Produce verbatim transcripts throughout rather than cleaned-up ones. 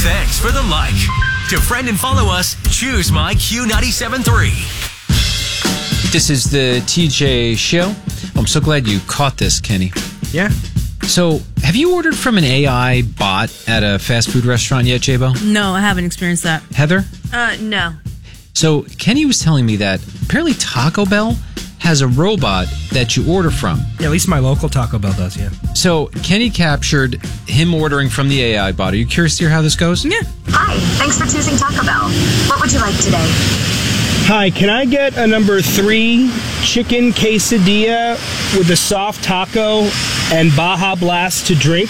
Thanks for the like. To friend and follow us, choose my Q ninety-seven point three. This is the T J Show. I'm so glad you caught this, Kenny. Yeah. So, have you ordered from an A I bot at a fast food restaurant yet, J-Bo? No, I haven't experienced that. Heather? Uh, no. So, Kenny was telling me that apparently Taco Bell has a robot that you order from. Yeah, at least my local Taco Bell does, yeah. So, Kenny captured him ordering from the A I bot. Are you curious to hear how this goes? Yeah. Hi, thanks for choosing Taco Bell. What would you like today? Hi, can I get a number three chicken quesadilla with a soft taco and Baja Blast to drink?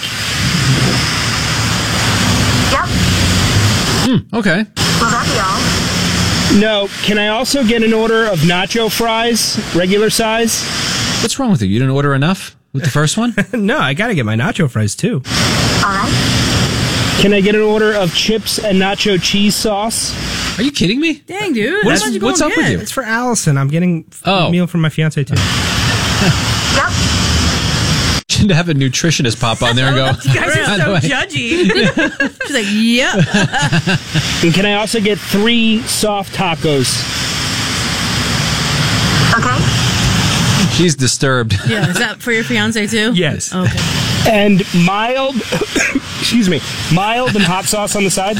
Yep. Hmm, okay. Will that be all? No, can I also get an order of nacho fries, regular size? What's wrong with you? You didn't order enough with the first one? No, I gotta get my nacho fries too. All right. Can I get an order of chips and nacho cheese sauce? Are you kidding me? Dang, dude. What's- Why'd you go what's and up with get? you? It's for Allison. I'm getting Oh. a meal for my fiance too. Yep. Should have a nutritionist pop on there and go, You guys "By are the so way." judgy. She's like, yep. And can I also get three soft tacos? Okay. She's disturbed. Yeah, is that for your fiance too? Yes. Okay. And mild, excuse me, mild and hot sauce on the side?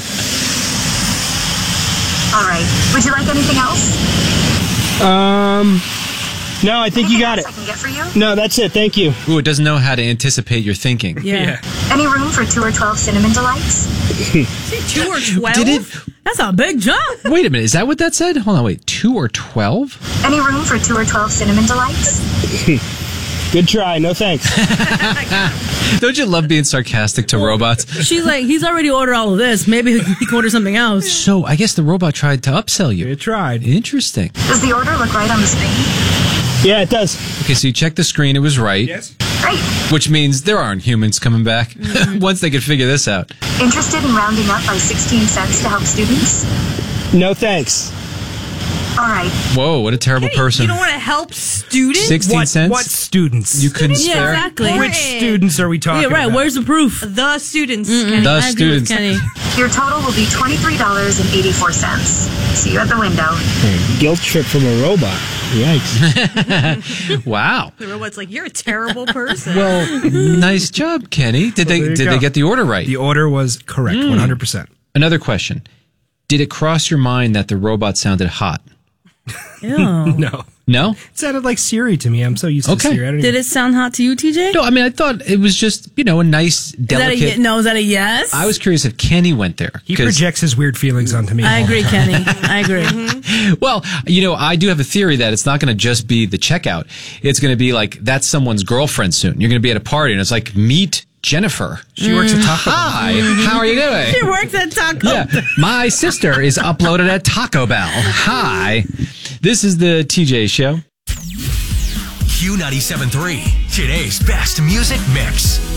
All right. Would you like anything else? Um, no, I think you Anything got else it. I can get for you? No, that's it. Thank you. Ooh, it doesn't know how to anticipate your thinking. Yeah. Any room for two or twelve cinnamon delights? Two or twelve? Did it? That's a big jump. Wait a minute. Is that what that said? Hold on. Wait. Two or twelve? Any room for two or twelve cinnamon delights? Good try. No thanks. Don't you love being sarcastic to robots? She's like, he's already ordered all of this. Maybe he can order something else. So I guess the robot tried to upsell you. It tried. Interesting. Does the order look right on the screen? Yeah, it does. Okay, so you checked the screen. It was right. Yes. Great. Which means there aren't humans coming back once they can figure this out. Interested in rounding up by sixteen cents to help students? No thanks. All right. Whoa, what a terrible person. You don't want to help students? sixteen What, cents? what students? You couldn't Yeah, spare? exactly. Which students are we talking Yeah, right. about? Where's the proof? The students. Mm-mm. The I agree with students. Kenny. Your total will be twenty-three dollars and eighty-four cents. See you at the window. Guilt trip from a robot. Yikes. Wow. The robot's like, you're a terrible person. Well, nice job, Kenny. Did they there you did go. they get the order right? The order was correct, one hundred percent. Another question. Did it cross your mind that the robot sounded hot? Ew. No. No? It sounded like Siri to me. I'm so used to Okay. Siri. I don't Did even- it sound hot to you, T J? No, I mean, I thought it was just, you know, a nice, Is that a delicate. ye- no, is that a yes? I was curious if Kenny went there. He 'cause- projects his weird feelings onto me. I all the agree, time. Kenny. I agree. Well, you know, I do have a theory that it's not going to just be the checkout. It's going to be like, that's someone's girlfriend soon. You're going to be at a party and it's like, meet Jennifer. She works at Taco Bell. Hi, how are you doing? She works at Taco. Yeah, my sister is uploaded at Taco Bell. Hi. This is the T J Show. Q ninety-seven point three, today's best music mix.